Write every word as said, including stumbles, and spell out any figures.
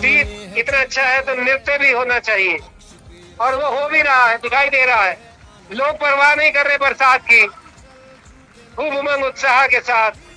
गीत इतना अच्छा है तो नृत्य भी होना चाहिए, और वो हो भी रहा है, दिखाई दे रहा है। लोग परवाह नहीं कर रहे बरसात की, खूब उमंग उत्साह के साथ